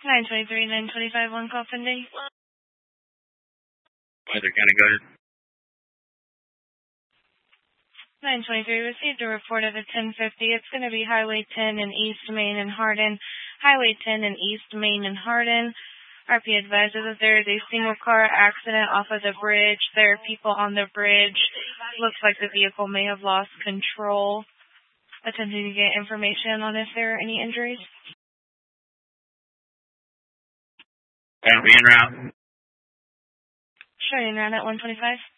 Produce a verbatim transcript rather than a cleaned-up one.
nine twenty-three, nine twenty-five, one call pending. Weather County, go ahead. nine twenty-three, received a report of a ten fifty. It's going to be Highway ten in East Main and Hardin. Highway ten in East Main and Hardin. R P advises that there is a single car accident off of the bridge. There are people on the bridge. Looks like the vehicle may have lost control. Attempting to get information on if there are any injuries. That'll be en route. Showing around at one twenty-five.